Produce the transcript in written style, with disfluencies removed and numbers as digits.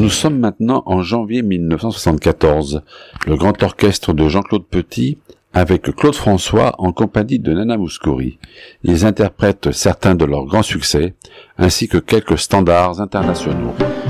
Nous sommes maintenant en janvier 1974. Le grand orchestre de Jean-Claude Petit avec Claude François en compagnie de Nana Mouskouri. Ils interprètent certains de leurs grands succès ainsi que quelques standards internationaux.